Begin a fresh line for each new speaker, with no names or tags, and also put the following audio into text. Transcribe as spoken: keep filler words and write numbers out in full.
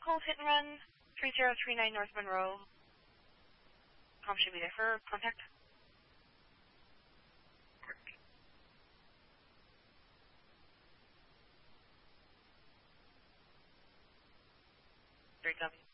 Cold Hit and Run, three zero three nine North Monroe. Tom should be there for contact. Great job.